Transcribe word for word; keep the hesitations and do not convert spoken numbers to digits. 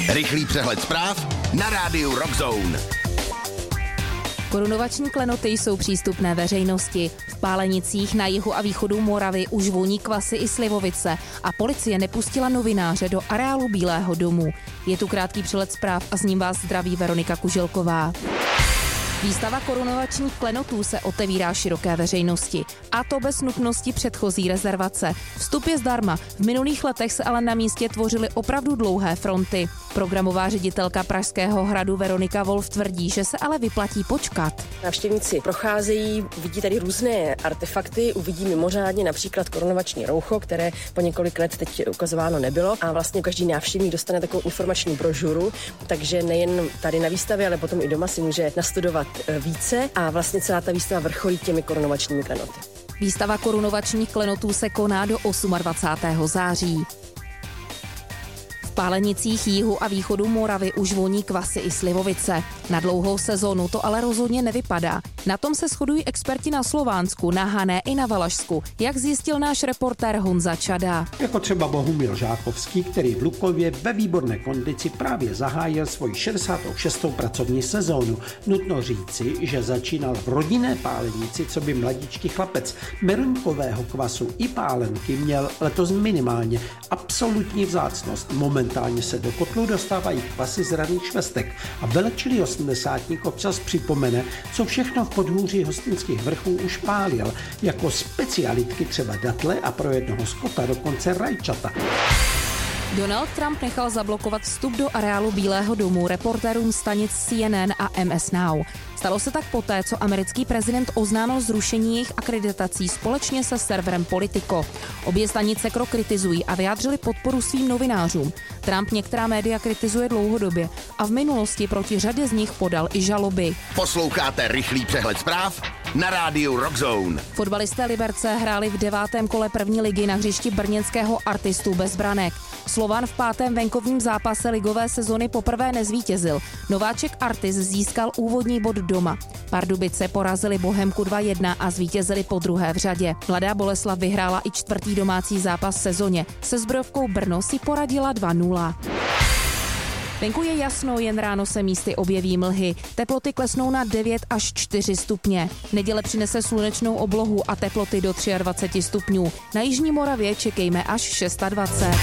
Rychlý přehled zpráv na rádiu Rock Zone. Korunovační klenoty jsou přístupné veřejnosti. V Pálenicích na jihu a východu Moravy už voní kvasy i slivovice a policie nepustila novináře do areálu Bílého domu. Je tu krátký přehled zpráv a s ním vás zdraví Veronika Kuželková. Výstava korunovačních klenotů se otevírá široké veřejnosti, a to bez nutnosti předchozí rezervace. Vstup je zdarma, v minulých letech se ale na místě tvořily opravdu dlouhé fronty. Programová ředitelka Pražského hradu Veronika Wolf tvrdí, že se ale vyplatí počkat. Návštěvníci procházejí, vidí tady různé artefakty, uvidí mimořádně například korunovační roucho, které po několik let teď ukazováno nebylo, a vlastně každý návštěvník dostane takovou informační brožuru, takže nejen tady na výstavě, ale potom i doma si může nastudovat více a vlastně celá ta výstava vrcholí těmi korunovačními klenoty. Výstava korunovačních klenotů se koná do dvacátého osmého září. V Pálenicích jihu a východu Moravy už voní kvasy i slivovice. Na dlouhou sezonu to ale rozhodně nevypadá. Na tom se shodují experti na Slovánsku, na Hané i na Valašsku, jak zjistil náš reportér Honza Čada. Jako třeba Bohumil Žákovský, který v Lukově ve výborné kondici právě zahájil svoji šedesátou šestou pracovní sezónu. Nutno říci, že začínal v rodinné Pálenici, co by mladíčký chlapec. Meruňkového kvasu i pálenky měl letos minimálně absolutní vzácnost. Momentálně se do kotlu dostávají kvasy z raných švestek a velečilý osmdesátník občas připomene, co všechno v podhůří Hostinských vrchů už pálil, jako specialitky třeba datle a pro jednoho skota dokonce rajčata. Donald Trump nechal zablokovat vstup do areálu Bílého domu reportérům stanic C N N a M S Now. Stalo se tak poté, co americký prezident oznámil zrušení jejich akreditací společně se serverem Politico. Obě stanice krok kritizují a vyjádřili podporu svým novinářům. Trump některá média kritizuje dlouhodobě a v minulosti proti řadě z nich podal i žaloby. Posloucháte rychlý přehled zpráv na rádiu Rock Zone. Fotbalisté Liberce hráli v devátém kole první ligy na hřišti brněnského Artistu bez branek. Slovan v pátém venkovním zápase ligové sezony poprvé nezvítězil. Nováček Artis získal úvodní bod doma. Pardubice porazili Bohemku dva jedna a zvítězili po druhé v řadě. Mladá Boleslav vyhrála i čtvrtý domácí zápas v sezóně. Se Zbrojovkou Brno si poradila dva nula. Venku je jasno, jen ráno se místy objeví mlhy. Teploty klesnou na devět až čtyři stupně. Neděle přinese slunečnou oblohu a teploty do dvacet tři stupňů. Na jižní Moravě čekejme až dvacet šest.